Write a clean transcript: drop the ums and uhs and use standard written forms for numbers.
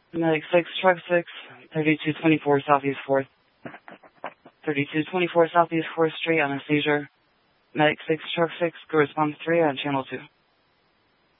Medic 6, Truck 6, 3224 Southeast 4th. 3224 Southeast 4th Street on a seizure. Medic 6, Truck 6, go response 3 on Channel 2.